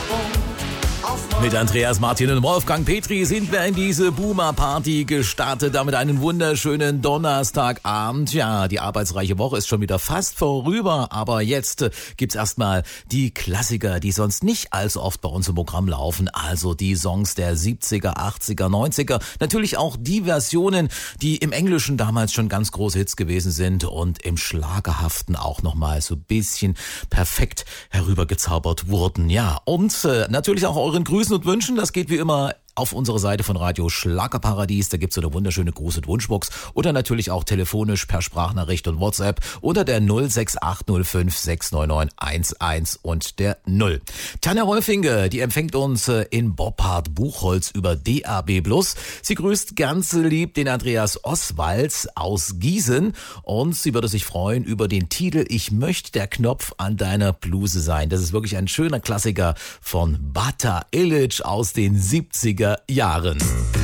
Mit Andreas Martin und Wolfgang Petri sind wir in diese Boomer-Party gestartet, damit einen wunderschönen Donnerstagabend. Ja, die arbeitsreiche Woche ist schon wieder fast vorüber, aber jetzt gibt's erstmal die Klassiker, die sonst nicht allzu oft bei uns im Programm laufen, also die Songs der 70er, 80er, 90er, natürlich auch die Versionen, die im Englischen damals schon ganz große Hits gewesen sind und im Schlagerhaften auch nochmal so ein bisschen perfekt herübergezaubert wurden. Ja, und natürlich auch euren Grüßen und Wünschen, das geht wie immer auf unserer Seite von Radio Schlagerparadies. Da gibt's so eine wunderschöne Gruß- und Wunschbox oder natürlich auch telefonisch per Sprachnachricht und WhatsApp unter der 06805 699 11 und der 0. Tanja Rolfinge, die empfängt uns in Boppard Buchholz über DAB+. Sie grüßt ganz lieb den Andreas Oswalds aus Gießen und sie würde sich freuen über den Titel Ich möchte der Knopf an deiner Bluse sein. Das ist wirklich ein schöner Klassiker von Bata Illich aus den 70er Jahren.